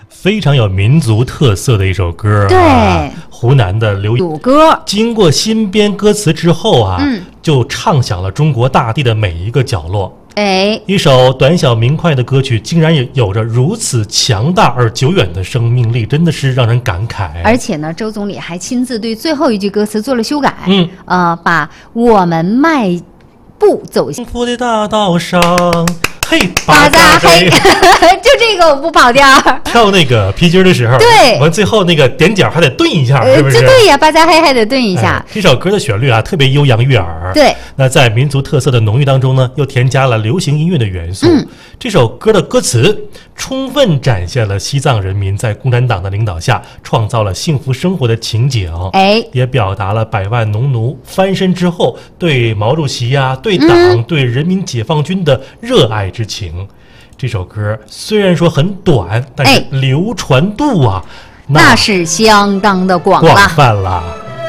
非常有民族特色的一首歌， 对， 湖南的流鲁歌， 经过新编歌词之后啊，就唱响了中国大地的每一个角落。 一首短小明快的歌曲，竟然也有着如此强大而久远的生命力，真的是让人感慨。 而且呢，周总理还亲自对最后一句歌词做了修改，把我们迈步走幸福的大道上，嘿， 巴扎嘿，就这个我不跑调。 跳那个皮筋的时候， 对， 完最后那个踮脚还得顿一下，是不是？ 对呀，巴扎嘿还得顿一下。 这首歌的旋律啊，特别悠扬悦耳。 对， 那在民族特色的浓郁当中呢，又添加了流行音乐的元素。这首歌的歌词充分展现了西藏人民在共产党的领导下创造了幸福生活的情景，也表达了百万农奴翻身之后对毛主席呀、对党、对人民解放军的热爱之情。这首歌虽然说很短，但是流传度啊， 那是相当的广泛了。